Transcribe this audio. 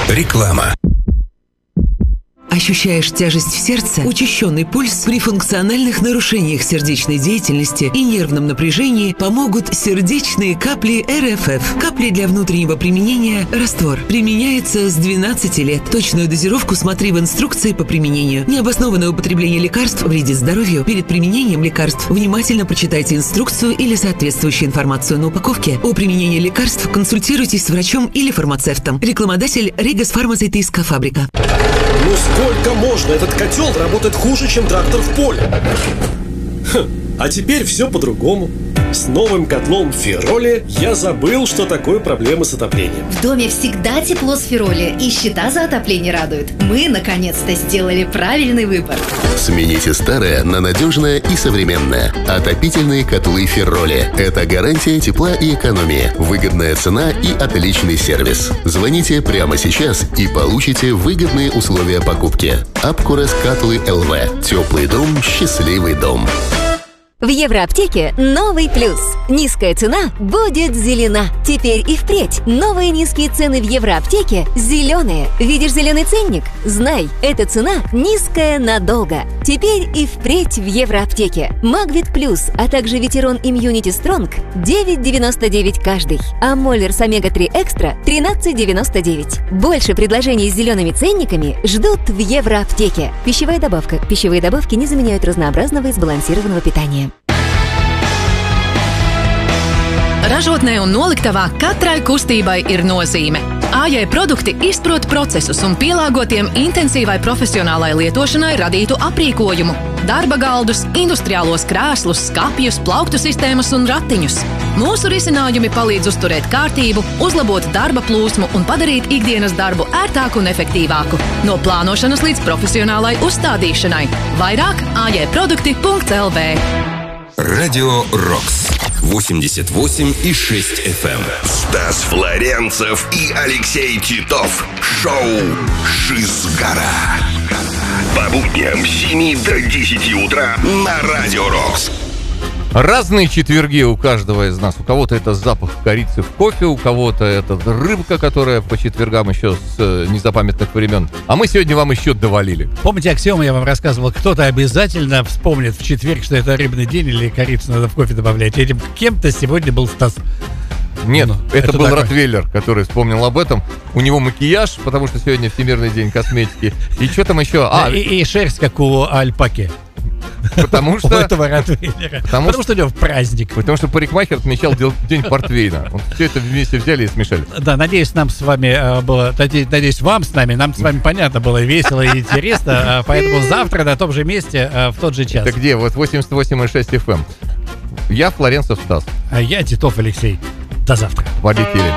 Реклама. Ощущаешь тяжесть в сердце, учащенный пульс? При функциональных нарушениях сердечной деятельности и нервном напряжении помогут сердечные капли РФФ. Капли для внутреннего применения. Раствор. Применяется с 12 лет. Точную дозировку смотри в инструкции по применению. Необоснованное употребление лекарств вредит здоровью. Перед применением лекарств внимательно прочитайте инструкцию или соответствующую информацию на упаковке. О применении лекарств консультируйтесь с врачом или фармацевтом. Рекламодатель Регас Фармацевтическая фабрика. Ну сколько можно? Этот котел работает хуже, чем трактор в поле. А теперь все по-другому. С новым котлом Фероли я забыл, что такое проблемы с отоплением. В доме всегда тепло с Фероли, и счета за отопление радуют. Мы, наконец-то, сделали правильный выбор. Смените старое на надежное и современное. Отопительные котлы Фероли. Это гарантия тепла и экономии, выгодная цена и отличный сервис. Звоните прямо сейчас и получите выгодные условия покупки. Апкурес Катлы ЛВ. Теплый дом, счастливый дом. В Евроаптеке новый плюс. Низкая цена будет зелена. Теперь и впредь новые низкие цены в Евроаптеке зеленые. Видишь зеленый ценник? Знай, эта цена низкая надолго. Теперь и впредь в Евроаптеке. Магвит Плюс, а также Ветерон Имьюнити Стронг 9,99 каждый. А Моллерс Омега-3 Экстра 13,99. Больше предложений с зелеными ценниками ждут в Евроаптеке. Пищевая добавка. Пищевые добавки не заменяют разнообразного и сбалансированного питания. Ražotnē un noliktavā katrai kustībai ir nozīme. AJ produkti izprot procesus un pielāgotiem intensīvai profesionālai lietošanai radītu aprīkojumu, darba galdus, industriālos krēslus, skapjus, plauktu sistēmas un ratiņus. Mūsu risinājumi palīdz uzturēt kārtību, uzlabot darba plūsmu un padarīt ikdienas darbu ērtāku un efektīvāku. No plānošanas līdz profesionālai uzstādīšanai. Vairāk ajprodukti.lv. Радио Рокс. 88,6 FM. Стас Флоренцев и Алексей Титов. Шоу «Шизгара». По будням с 7 до 10 утра на Радио Рокс. Разные четверги у каждого из нас. У кого-то это запах корицы в кофе, у кого-то это рыбка, которая по четвергам еще с незапамятных времен. А мы сегодня вам еще довалили. Помните аксиому, я вам рассказывал, кто-то обязательно вспомнит в четверг, что это рыбный день или корицу надо в кофе добавлять. Этим кем-то сегодня был Стас. Нет, это был такой Ротвейлер, который вспомнил об этом. У него макияж, потому что сегодня Всемирный день косметики. И что там еще? И шерсть, как у альпаки. Потому что... У этого Ротвейлера. Потому что у него праздник. Потому что парикмахер отмечал день портвейна. Все это вместе взяли и смешали. Да, надеюсь, нам с вами было... Надеюсь, вам с нами. Нам с вами, понятно, было весело и интересно. Поэтому завтра на том же месте, в тот же час. Это где? Вот 88,6 FM. Я Флоренцев Стас. А я Титов Алексей. До завтра. Полетели.